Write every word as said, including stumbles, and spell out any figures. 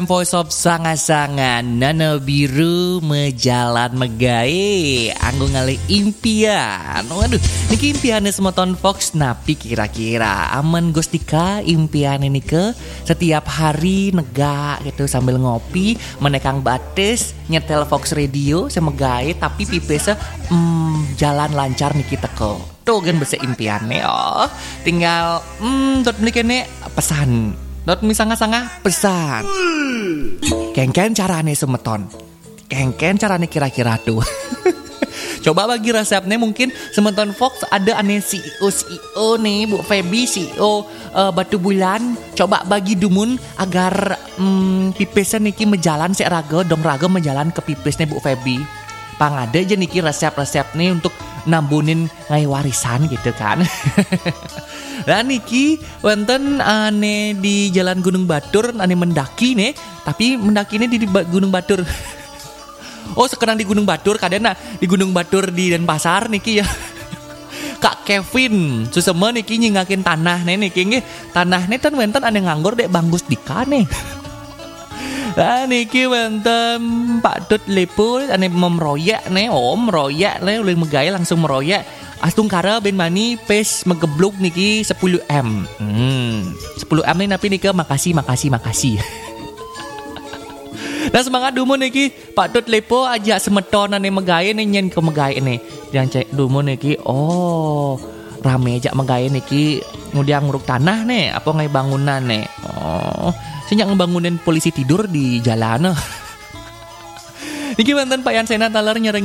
Voice of sanga-sanga Nana biru mejalan megae anggo ngalih impian. Waduh, niki impiannya semoton Fox napi kira-kira aman gostika impian ini ke setiap hari nega gitu sambil ngopi menekang batis nyetel Fox Radio sama gae tapi pipesnya hmm, jalan lancar niki teko. Tuh kan bahasa impiannya oh tinggal hmm dot nih pesan. Dot misanga-sanga pesan. Kengken carane semeton. Kengken carane kira-kira tuh. Coba bagi resepnya mungkin semeton Fox ada aneh C E O C E O nih Bu Feby C E O uh, Batu Bulan. Coba bagi dumun agar um, pipesnya niki mejalan sek raga dong raga mejalan ke pipesnya Bu Feby. Pangada aja niki resep-resep nih untuk nambunin ngai warisan gitu kan. Dan niki wonten ane di Jalan Gunung Batur ane mendaki nih, tapi mendaki ini di Gunung Batur. Oh, sekarang di Gunung Batur kadena di Gunung Batur di Denpasar niki ya. Kak Kevin, susema niki nyingakin tanah nih niki nggih. Tanah nih kan wonten ane nganggur dek Banggus Dika nih. Nah niki wonten Pak Dut Lepo ane memroyak nih, oh meroyak nih oleh megaya langsung meroyak. Astung kara ben mani pes megebluk niki sepuluh M. Hmm, sepuluh M nih tapi niki makasih makasih makasih. Nah semangat dumo niki Pak Dut Lepo ajak semeton ane megaya nih nyen ke megaya nih. Yang cek dumo niki oh rame ajak megaya niki ngudiang nguruk tanah nih apa ngai bangunan nih. Oh senyak ngebangunin polisi tidur di jalan. Niki mantan Pak Yansena talar nyereng